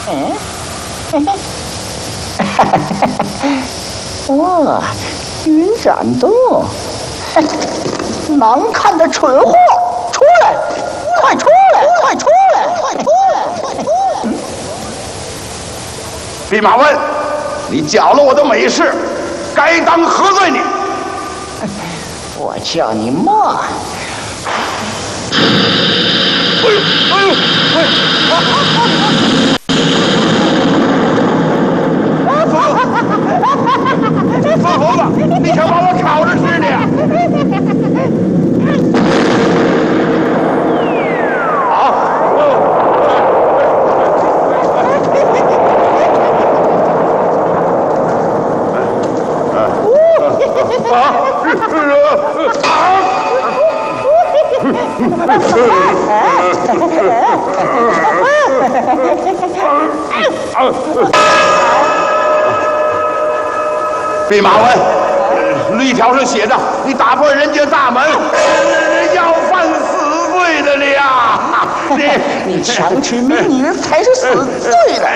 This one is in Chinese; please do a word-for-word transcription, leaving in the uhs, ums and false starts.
嗯，嘿嘿，哇，云闪动，难看的蠢货，出来！快出来！快出来！快出来！快出来！ 弼马温，你搅了我的美事，该当何罪你？ 我叫你妈！ 哎呦哎呦哎！死猴子，你想把我烤着吃的呀？弼马温，律条上写着，你打破人家大门，要犯死罪的了呀！ 你你强娶民女才是死罪的。